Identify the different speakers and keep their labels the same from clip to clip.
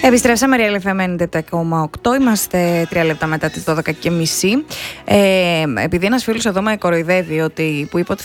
Speaker 1: Επιστρέψαμε, Real FM 97,8. Είμαστε 3 λεπτά μετά τις 12:30. Επειδή ένας φίλος εδώ με κοροϊδεύει που είπε ότι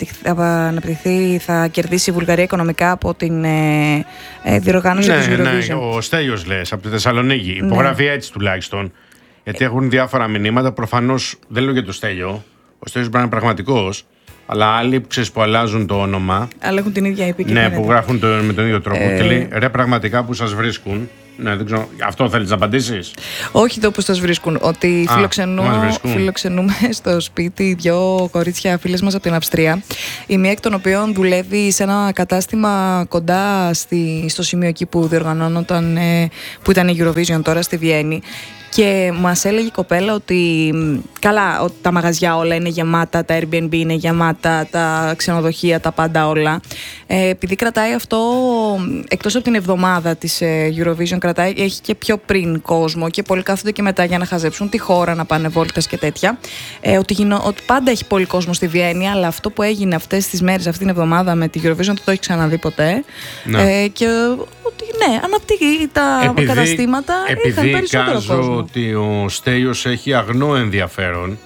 Speaker 1: θα κερδίσει η Βουλγαρία οικονομικά από την διοργάνωση της Eurovision.
Speaker 2: Ναι, ο Στέλιος λες από τη Θεσσαλονίκη. Υπογράφει έτσι τουλάχιστον. Γιατί έχουν διάφορα μηνύματα. Προφανώς δεν λέω για το Στέλιο. Ο Στέλιος μπορεί να είναι πραγματικός. Αλλά άλλοι που αλλάζουν το όνομα.
Speaker 1: Αλλά έχουν την ίδια επικοινωνία.
Speaker 2: Ναι, που γράφουν με τον ίδιο τρόπο. Και λέει ρε, πραγματικά που σας βρίσκουν. Ναι, δεν ξέρω. Αυτό θέλεις να απαντήσεις?
Speaker 1: Όχι το που σας βρίσκουν. Ότι φιλοξενούμε στο σπίτι δύο κορίτσια φίλες μας από την Αυστρία. Η μία εκ των οποίων δουλεύει σε ένα κατάστημα κοντά στο σημείο εκεί που διοργανώνονταν, που ήταν η Eurovision τώρα στη Βιέννη. Και μας έλεγε η κοπέλα ότι καλά, τα μαγαζιά όλα είναι γεμάτα, τα Airbnb είναι γεμάτα, τα ξενοδοχεία, τα πάντα όλα. Επειδή κρατάει αυτό, εκτός από την εβδομάδα της Eurovision, έχει και πιο πριν κόσμο και πολλοί κάθονται και μετά για να χαζέψουν τη χώρα, να πάνε βόλτες και τέτοια. Ότι πάντα έχει πολύ κόσμο στη Βιέννη, αλλά αυτό που έγινε αυτές τις μέρες, αυτή την εβδομάδα με τη Eurovision, δεν το έχει ξαναδεί ποτέ. Και ότι ναι, αναπτύγει τα καταστήματα, είχαν περισσότερο κόσμο.
Speaker 2: Ότι ο Στέλιος έχει αγνό ενδιαφέρον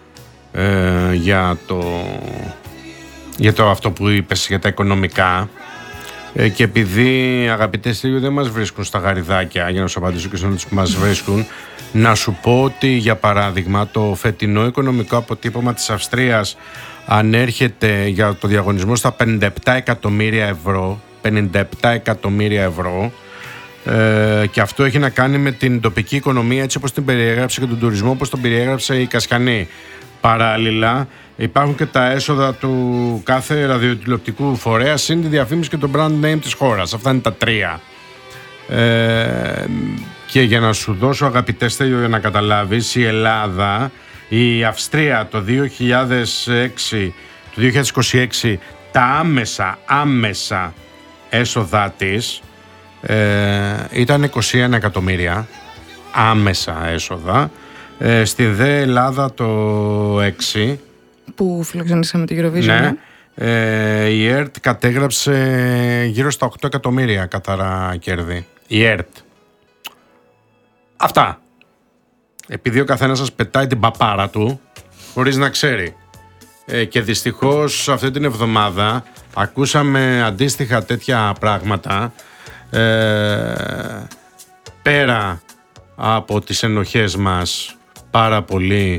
Speaker 2: για το αυτό που είπες για τα οικονομικά, και επειδή, αγαπητέ Στέλιο, δεν μας βρίσκουν στα γαριδάκια, για να σου απαντήσω και στους που μας βρίσκουν, να σου πω ότι για παράδειγμα το φετινό οικονομικό αποτύπωμα της Αυστρίας ανέρχεται για το διαγωνισμό στα 57 εκατομμύρια ευρώ. 57 εκατομμύρια ευρώ. Και αυτό έχει να κάνει με την τοπική οικονομία έτσι όπως την περιέγραψε και τον τουρισμό όπως τον περιέγραψε η Κασιανή. Παράλληλα υπάρχουν και τα έσοδα του κάθε ραδιοτηλεοπτικού φορέα συν τη διαφήμιση και το brand name της χώρας. Αυτά είναι τα τρία. Και για να σου δώσω, αγαπητέ Στέλιο, για να καταλάβεις, η Ελλάδα, η Αυστρία το 2026, τα άμεσα έσοδά της ήταν 21 εκατομμύρια άμεσα έσοδα. Στη ΔΕ Ελλάδα το 6
Speaker 1: που φιλοξενήσαμε την Eurovision,
Speaker 2: ναι. Η ΕΡΤ κατέγραψε γύρω στα 8 εκατομμύρια καθαρά κέρδη. Η ΕΡΤ. Αυτά. Επειδή ο καθένας σας πετάει την παπάρα του χωρίς να ξέρει. Και δυστυχώς αυτή την εβδομάδα ακούσαμε αντίστοιχα τέτοια πράγματα, πέρα από τις ενοχές μας πάρα πολύ,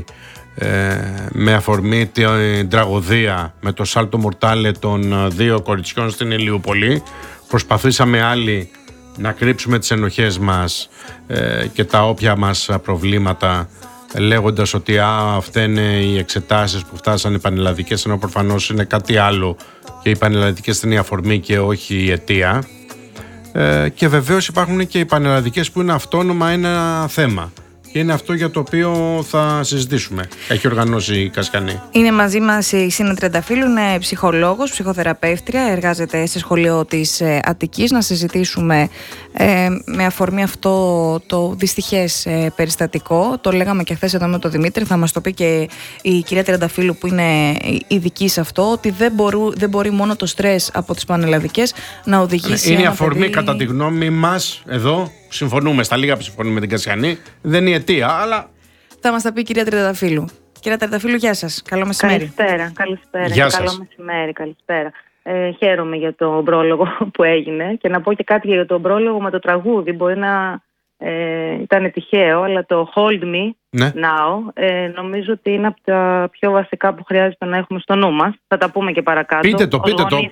Speaker 2: με αφορμή την τραγωδία με το σάλτο μορτάλε των δύο κοριτσιών στην Ηλιούπολη. Προσπαθήσαμε άλλοι να κρύψουμε τις ενοχές μας και τα όποια μας προβλήματα, λέγοντας ότι αυτά είναι οι εξετάσεις που φτάσαν οι πανελλαδικές, ενώ προφανώς είναι κάτι άλλο και οι πανελλαδικές είναι η αφορμή και όχι η αιτία. Και βεβαίως υπάρχουν και οι πανελλαδικές που είναι αυτόνομα ένα θέμα. Και είναι αυτό για το οποίο θα συζητήσουμε. Έχει οργανώσει η Κασιανή.
Speaker 1: Είναι μαζί μας η Σίνα Τρενταφύλου, είναι ψυχολόγος, ψυχοθεραπεύτρια, εργάζεται σε σχολείο της Αττικής. Να συζητήσουμε με αφορμή αυτό το δυστυχές περιστατικό. Το λέγαμε και χθες εδώ με τον Δημήτρη, θα μας το πει και η κυρία Τρενταφύλου που είναι ειδική σε αυτό, ότι δεν μπορεί μόνο το στρες από τις πανελλαδικές να οδηγήσει.
Speaker 2: Είναι η αφορμή, κατά τη γνώμη μας, εδώ. Συμφωνούμε, στα λίγα που συμφωνούμε με την Κασιανή. Δεν είναι η αιτία, αλλά.
Speaker 1: Θα μας τα πει η κυρία Τρενταφύλου. Κυρία Τρενταφύλου, γεια σας. Καλό μεσημέρι.
Speaker 3: Καλησπέρα.
Speaker 2: Γεια σας.
Speaker 3: Καλό μεσημέρι, καλησπέρα. Χαίρομαι για το πρόλογο που έγινε και να πω και κάτι για το πρόλογο με το τραγούδι. Μπορεί να ήταν τυχαίο, αλλά το Hold Me Now νομίζω ότι είναι από τα πιο βασικά που χρειάζεται να έχουμε στο νου μας. Θα τα πούμε και παρακάτω.
Speaker 2: Πείτε το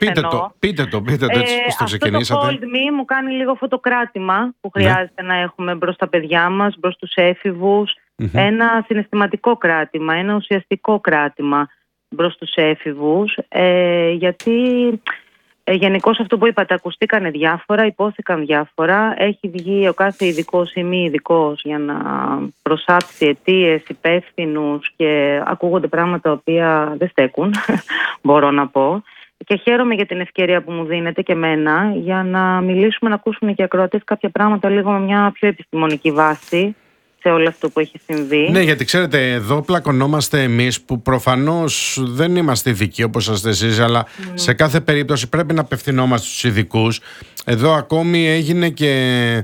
Speaker 2: έτσι πώς το ξεκινήσατε.
Speaker 3: Αυτό το Hold Me μου κάνει λίγο φωτοκράτημα που χρειάζεται να έχουμε μπρος τα παιδιά μας, μπρος τους έφηβους. Ένα συναισθηματικό κράτημα, ένα ουσιαστικό κράτημα μπρος τους έφηβους, γιατί γενικώς αυτό που είπατε, ακουστήκανε διάφορα, υπόθηκαν διάφορα. Έχει βγει ο κάθε ειδικός ή μη ειδικός για να προσάψει αιτίες, υπεύθυνους, και ακούγονται πράγματα τα οποία δεν στέκουν, μπορώ να πω. Και χαίρομαι για την ευκαιρία που μου δίνετε και εμένα για να μιλήσουμε, να ακούσουν και οι ακροατές κάποια πράγματα λίγο με μια πιο επιστημονική βάση σε όλο αυτό που έχει συμβεί.
Speaker 2: Ναι, γιατί ξέρετε, εδώ πλακωνόμαστε εμείς που προφανώς δεν είμαστε ειδικοί όπως είστε εσείς, αλλά σε κάθε περίπτωση πρέπει να απευθυνόμαστε στους ειδικούς. Εδώ ακόμη έγινε και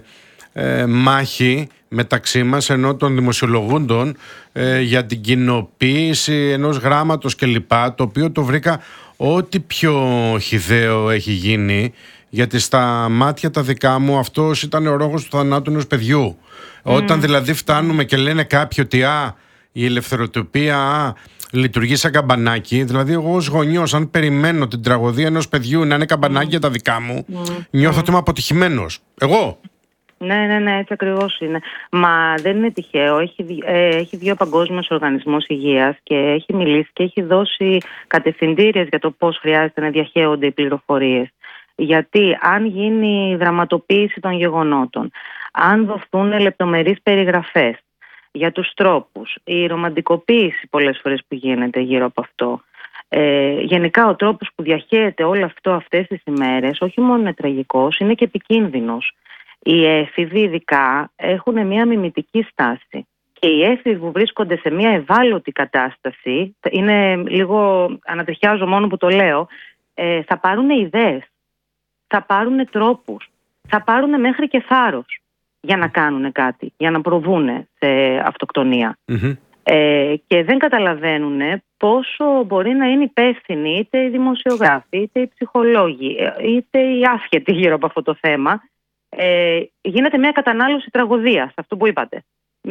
Speaker 2: μάχη μεταξύ μας, ενώ των δημοσιολογούντων, για την κοινοποίηση ενός γράμματος κλπ, το οποίο το βρήκα ό,τι πιο χυδαίο έχει γίνει, γιατί στα μάτια τα δικά μου αυτός ήταν ο ρόγος του θανάτου ενός παιδιού. Όταν δηλαδή φτάνουμε και λένε κάποιοι ότι η ελευθεροτυπία λειτουργεί σαν καμπανάκι, δηλαδή εγώ ως γονιός, αν περιμένω την τραγωδία ενός παιδιού να είναι καμπανάκι για τα δικά μου, νιώθω ότι είμαι αποτυχημένος. Εγώ.
Speaker 3: Ναι, έτσι ακριβώς είναι. Μα δεν είναι τυχαίο. Έχει βγει ο Παγκόσμιος Οργανισμός Υγείας και έχει μιλήσει και έχει δώσει κατευθυντήριες για το πώς χρειάζεται να διαχέονται οι πληροφορίες. Γιατί αν γίνει δραματοποίηση των γεγονότων, αν δοθούν λεπτομερείς περιγραφές για τους τρόπους, η ρομαντικοποίηση πολλές φορές που γίνεται γύρω από αυτό, γενικά ο τρόπος που διαχέεται όλο αυτό αυτές τις ημέρες, όχι μόνο είναι τραγικός, είναι και επικίνδυνος. Οι έφηβοι ειδικά έχουν μια μιμητική στάση και οι έφηβοι που βρίσκονται σε μια ευάλωτη κατάσταση, είναι λίγο, ανατριχιάζω μόνο που το λέω, θα πάρουν ιδέες, θα πάρουν τρόπους, θα πάρουν μέχρι και θάρρος για να κάνουν κάτι, για να προβούν σε αυτοκτονία. Και δεν καταλαβαίνουν πόσο μπορεί να είναι υπεύθυνοι είτε οι δημοσιογράφοι, είτε οι ψυχολόγοι, είτε οι άσχετοι γύρω από αυτό το θέμα. Γίνεται μια κατανάλωση τραγωδίας, αυτό που είπατε.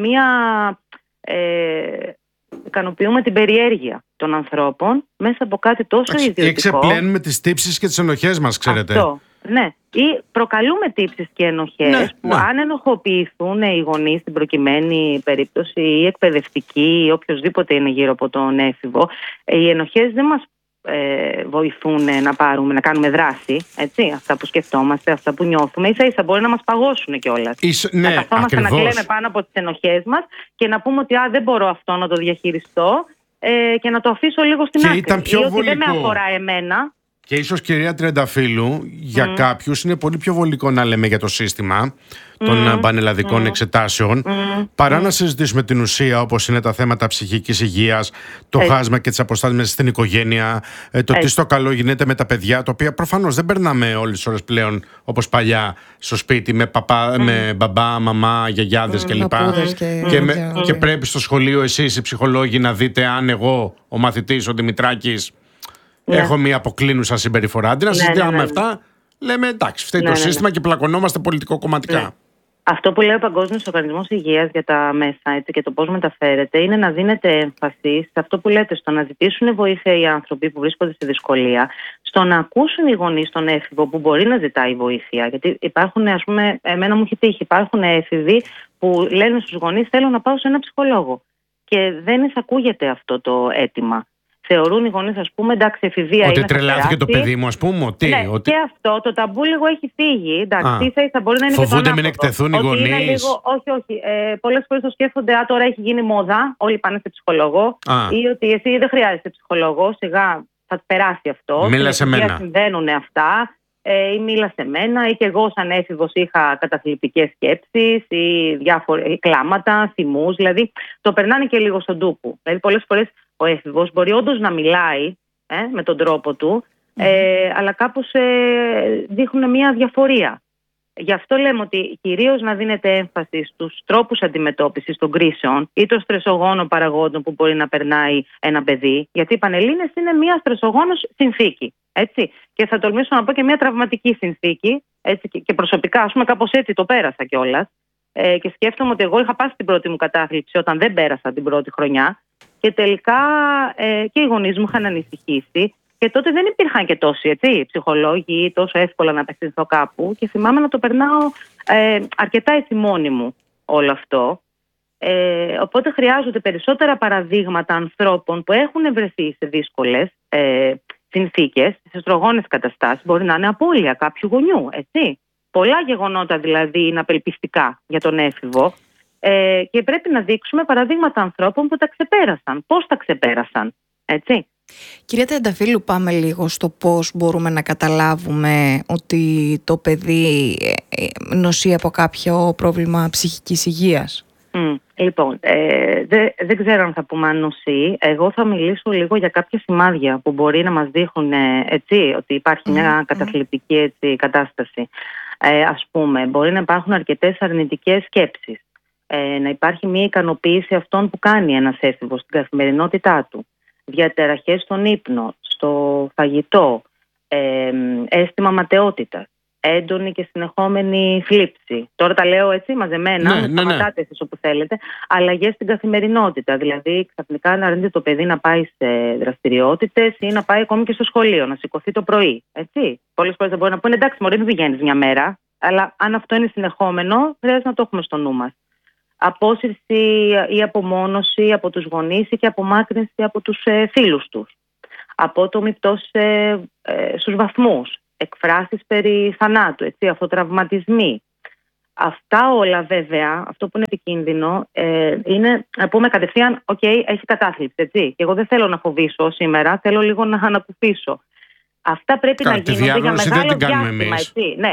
Speaker 3: Ικανοποιούμε την περιέργεια των ανθρώπων μέσα από κάτι τόσο ιδιωτικό.
Speaker 2: Και ξεπλένουμε τις τύψεις και τις ενοχές μας, ξέρετε.
Speaker 3: Αυτό, ναι. Ή προκαλούμε τύψεις και ενοχές που αν ενοχοποιηθούν οι γονείς στην προκειμένη περίπτωση, ή εκπαιδευτικοί ή οποιοδήποτε είναι γύρω από τον έφηβο, οι ενοχές δεν μας βοηθούν να κάνουμε δράση, έτσι, αυτά που σκεφτόμαστε, αυτά που νιώθουμε, ίσα-ίσα μπορεί να μας παγώσουν κιόλας.
Speaker 2: Να
Speaker 3: καθόμαστε να κλαίμε πάνω από τις ενοχές μας και να πούμε ότι δεν μπορώ αυτό να το διαχειριστώ και να το αφήσω λίγο στην άκρη, ή ότι δεν με αφορά εμένα.
Speaker 2: Και ίσως, κυρία Τριανταφύλου, για κάποιους είναι πολύ πιο βολικό να λέμε για το σύστημα των πανελλαδικών εξετάσεων παρά να συζητήσουμε την ουσία, όπως είναι τα θέματα ψυχικής υγείας, το χάσμα και τις αποστάσεις μέσα στην οικογένεια, το τι στο καλό γίνεται με τα παιδιά, τα οποία προφανώς δεν περνάμε όλες τις ώρες πλέον όπως παλιά στο σπίτι με μπαμπά, μαμά, γιαγιάδες κλπ. Και πρέπει στο σχολείο εσείς οι ψυχολόγοι να δείτε αν εγώ, ο μαθητής, ο Δημητράκης, έχω μια αποκλίνουσα συμπεριφορά. Αντί να συζητάμε αυτά, λέμε εντάξει, φταίει το σύστημα και πλακωνόμαστε πολιτικοκομματικά.
Speaker 3: Αυτό που λέει ο Παγκόσμιος Οργανισμός Υγείας για τα μέσα, έτσι, και το πώς μεταφέρεται, είναι να δίνεται έμφαση σε αυτό που λέτε, στο να ζητήσουν βοήθεια οι άνθρωποι που βρίσκονται σε δυσκολία, στο να ακούσουν οι γονείς τον έφηβο που μπορεί να ζητάει βοήθεια. Γιατί υπάρχουν, ας πούμε, εμένα μου έχει τύχει, υπάρχουν έφηβοι που λένε στους γονείς: θέλω να πάω σε ένα ψυχολόγο. Και δεν εισακούγεται αυτό το αίτημα. Θεωρούν οι γονείς, ας πούμε, εντάξει, εφηβεία
Speaker 2: ότι
Speaker 3: είναι. Ότι
Speaker 2: τρελάθηκε το παιδί μου, ας πούμε.
Speaker 3: Και αυτό το ταμπού λίγο έχει φύγει. Εντάξει, ίσα μπορεί να είναι.
Speaker 2: Φοβούνται μην εκτεθούν οι γονείς.
Speaker 3: Όχι. Πολλές φορές το σκέφτονται, τώρα έχει γίνει μόδα, όλοι πάνε σε ψυχολόγο. Ή ότι εσύ δεν χρειάζεσαι ψυχολόγο, σιγά θα περάσει αυτό.
Speaker 2: Μίλα σε μένα.
Speaker 3: Συμβαίνουν αυτά. Ή μίλα σε μένα, ή και εγώ σαν έφηβος είχα καταθλιπτικές σκέψεις ή κλάματα, θυμούς. Δηλαδή το περνάνε και λίγο στον τούπο. Δηλαδή πολλές φορές ο έφηβος μπορεί όντως να μιλάει με τον τρόπο του, αλλά κάπως δείχνουν μια διαφορία. Γι' αυτό λέμε ότι κυρίως να δίνεται έμφαση στους τρόπους αντιμετώπισης των κρίσεων ή των στρεσογόνων παραγόντων που μπορεί να περνάει ένα παιδί, γιατί οι Πανελλήνες είναι μια στρεσογόνος συνθήκη. Έτσι. Και θα τολμήσω να πω και μια τραυματική συνθήκη. Έτσι, και προσωπικά, ας πούμε, κάπως έτσι το πέρασα κιόλας. Και σκέφτομαι ότι εγώ είχα πάσει την πρώτη μου κατάθλιψη όταν δεν πέρασα την πρώτη χρονιά. Και τελικά και οι γονείς μου είχαν ανησυχήσει. Και τότε δεν υπήρχαν και τόσοι ψυχολόγοι, τόσο εύκολα να απευθυνθώ κάπου. Και θυμάμαι να το περνάω αρκετά έτσι μόνη μου όλο αυτό. Οπότε χρειάζονται περισσότερα παραδείγματα ανθρώπων που έχουν βρεθεί σε δύσκολες συνθήκες, σε στρογόνες καταστάσεις. Μπορεί να είναι απώλεια κάποιου γονιού, έτσι. Πολλά γεγονότα δηλαδή είναι απελπιστικά για τον έφηβο. Και πρέπει να δείξουμε παραδείγματα ανθρώπων που τα ξεπέρασαν. Πώς τα ξεπέρασαν, έτσι.
Speaker 1: Κυρία Τριανταφύλου, πάμε λίγο στο πώς μπορούμε να καταλάβουμε ότι το παιδί νοσεί από κάποιο πρόβλημα ψυχικής υγείας.
Speaker 3: Λοιπόν, δεν ξέρω αν θα πούμε αν νοσεί. Εγώ θα μιλήσω λίγο για κάποια σημάδια που μπορεί να μας δείχνουν ότι υπάρχει μια καταθλιπτική κατάσταση. Ας πούμε, μπορεί να υπάρχουν αρκετές αρνητικές σκέψεις. Να υπάρχει μια ικανοποίηση αυτών που κάνει ένας έφηβος στην καθημερινότητά του. Διαταραχές στον ύπνο, στο φαγητό, αίσθημα ματαιότητας, έντονη και συνεχόμενη θλίψη. Τώρα τα λέω έτσι μαζεμένα, σταματάτε εσείς όπου θέλετε. Αλλαγές στην καθημερινότητα, δηλαδή ξαφνικά να αρνείται το παιδί να πάει σε δραστηριότητες ή να πάει ακόμη και στο σχολείο, να σηκωθεί το πρωί. Έτσι. Πολλές φορές δεν μπορεί να πούνε εντάξει, μωρέ, μην πηγαίνεις μια μέρα, αλλά αν αυτό είναι συνεχόμενο, χρειάζεται να το έχουμε στο νου μας. Απόσυρση ή απομόνωση από τους γονείς ή και απομάκρυνση από τους φίλους τους. Απότομη πτώση στους βαθμούς. Εκφράσεις περί θανάτου, έτσι, αυτοτραυματισμοί. Αυτά όλα βέβαια, αυτό που είναι επικίνδυνο, είναι να πούμε κατευθείαν, έχει κατάθλιψη, έτσι. Και εγώ δεν θέλω να φοβήσω σήμερα, θέλω λίγο να ανακουφίσω. Αυτά πρέπει να γίνονται για μεγάλο διάστημα, έτσι. Ναι.